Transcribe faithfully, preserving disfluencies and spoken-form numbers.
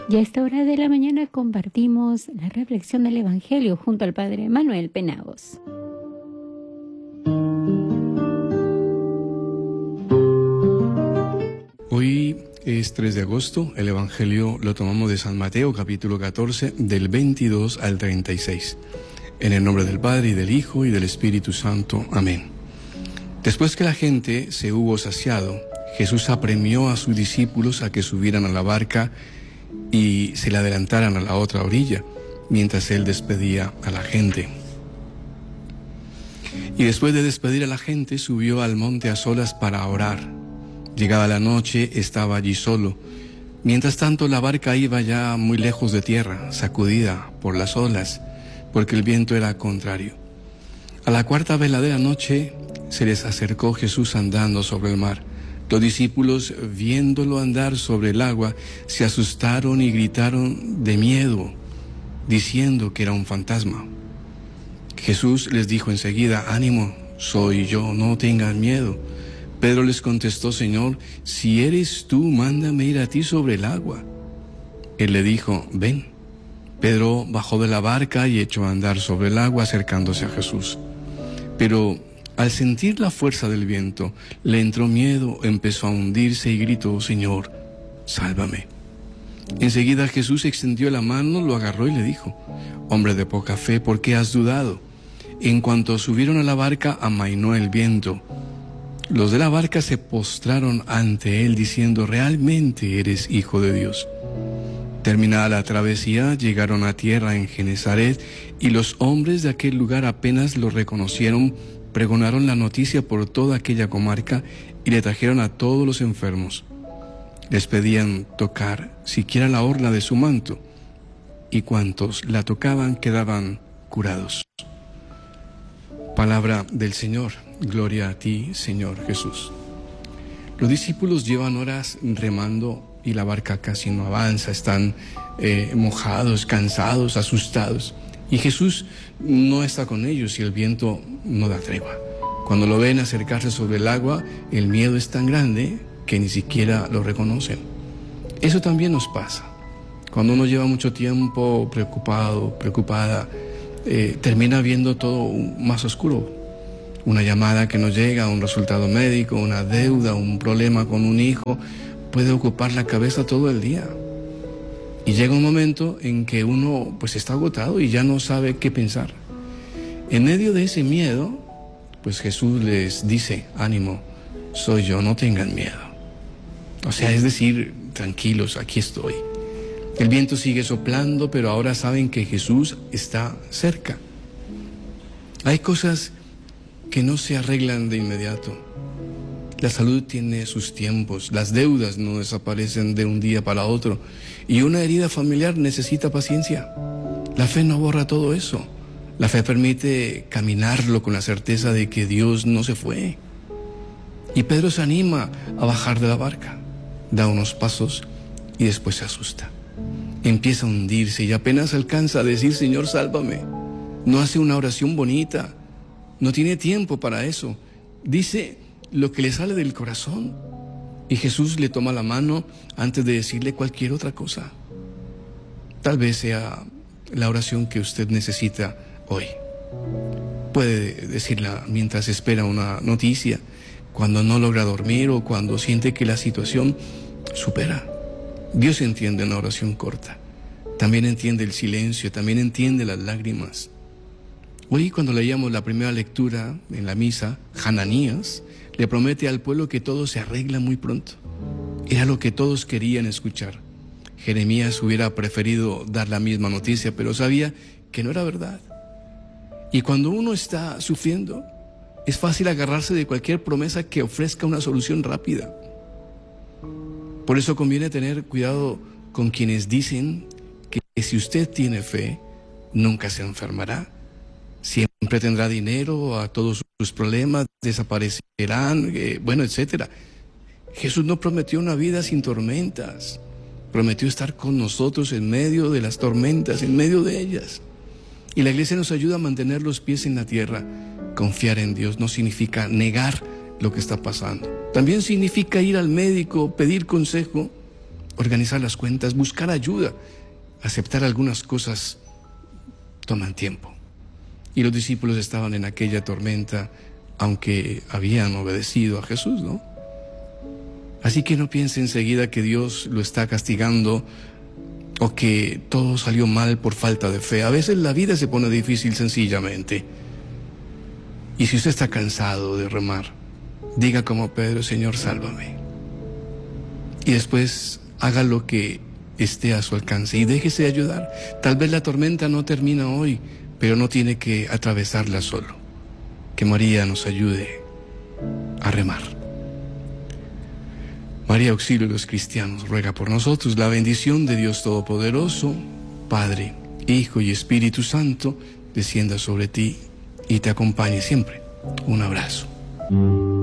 Y a esta hora de la mañana compartimos la reflexión del Evangelio junto al Padre Manuel Penagos. Hoy es tres de agosto, el Evangelio lo tomamos de San Mateo, capítulo catorce, del veintidós al treinta y seis. En el nombre del Padre, y del Hijo, y del Espíritu Santo. Amén. Después que la gente se hubo saciado, Jesús apremió a sus discípulos a que subieran a la barca y se le adelantaran a la otra orilla, mientras él despedía a la gente. Y después de despedir a la gente, subió al monte a solas para orar. Llegada la noche, estaba allí solo. Mientras tanto, la barca iba ya muy lejos de tierra, sacudida por las olas, porque el viento era contrario. A la cuarta vela de la noche, se les acercó Jesús andando sobre el mar. Los discípulos, viéndolo andar sobre el agua, se asustaron y gritaron de miedo, diciendo que era un fantasma. Jesús les dijo enseguida: ánimo, soy yo, no tengan miedo. Pedro les contestó: Señor, si eres tú, mándame ir a ti sobre el agua. Él le dijo: ven. Pedro bajó de la barca y echó a andar sobre el agua, acercándose a Jesús. Pero al sentir la fuerza del viento, le entró miedo, empezó a hundirse y gritó: Señor, sálvame. Enseguida Jesús extendió la mano, lo agarró y le dijo: hombre de poca fe, ¿por qué has dudado? En cuanto subieron a la barca, amainó el viento. Los de la barca se postraron ante él, diciendo: realmente eres Hijo de Dios. Terminada la travesía, llegaron a tierra en Genesaret, y los hombres de aquel lugar apenas lo reconocieron, pregonaron la noticia por toda aquella comarca y le trajeron a todos los enfermos. Les pedían tocar siquiera la orla de su manto, y cuantos la tocaban quedaban curados. Palabra del Señor. Gloria a ti, Señor Jesús. Los discípulos llevan horas remando y la barca casi no avanza, están eh, mojados, cansados, asustados. Y Jesús no está con ellos y el viento no da tregua. Cuando lo ven acercarse sobre el agua, el miedo es tan grande que ni siquiera lo reconocen. Eso también nos pasa. Cuando uno lleva mucho tiempo preocupado, preocupada, eh, termina viendo todo más oscuro. Una llamada que no llega, un resultado médico, una deuda, un problema con un hijo, puede ocupar la cabeza todo el día. Y llega un momento en que uno pues está agotado y ya no sabe qué pensar. En medio de ese miedo, pues Jesús les dice: ánimo, soy yo, no tengan miedo. O sea, es decir, tranquilos, aquí estoy. El viento sigue soplando, pero ahora saben que Jesús está cerca. Hay cosas que no se arreglan de inmediato. La salud tiene sus tiempos, las deudas no desaparecen de un día para otro, y una herida familiar necesita paciencia. La fe no borra todo eso. La fe permite caminarlo con la certeza de que Dios no se fue. Y Pedro se anima a bajar de la barca, da unos pasos y después se asusta. Empieza a hundirse y apenas alcanza a decir: Señor, sálvame. No hace una oración bonita, no tiene tiempo para eso. Dice lo que le sale del corazón. Y Jesús le toma la mano antes de decirle cualquier otra cosa. Tal vez sea la oración que usted necesita hoy. Puede decirla mientras espera una noticia, cuando no logra dormir o cuando siente que la situación supera. Dios entiende una oración corta. También entiende el silencio, también entiende las lágrimas. Hoy, cuando leíamos la primera lectura en la misa, Hananías le promete al pueblo que todo se arregla muy pronto. Era lo que todos querían escuchar. Jeremías hubiera preferido dar la misma noticia, pero sabía que no era verdad. Y cuando uno está sufriendo, es fácil agarrarse de cualquier promesa que ofrezca una solución rápida. Por eso conviene tener cuidado con quienes dicen que si usted tiene fe, nunca se enfermará. Siempre tendrá dinero, a todos sus problemas desaparecerán, eh, bueno, etcétera. Jesús no prometió una vida sin tormentas. Prometió estar con nosotros en medio de las tormentas, en medio de ellas. Y la iglesia nos ayuda a mantener los pies en la tierra. Confiar en Dios no significa negar lo que está pasando. También significa ir al médico, pedir consejo, organizar las cuentas, buscar ayuda, aceptar algunas cosas toman tiempo. Y los discípulos estaban en aquella tormenta, aunque habían obedecido a Jesús, ¿no? Así que no piense enseguida que Dios lo está castigando o que todo salió mal por falta de fe. A veces la vida se pone difícil sencillamente. Y si usted está cansado de remar, diga como Pedro: Señor, sálvame. Y después haga lo que esté a su alcance y déjese ayudar. Tal vez la tormenta no termina hoy, pero no tiene que atravesarla solo. Que María nos ayude a remar. María, auxilio de los cristianos, ruega por nosotros. La bendición de Dios Todopoderoso, Padre, Hijo y Espíritu Santo, descienda sobre ti y te acompañe siempre. Un abrazo.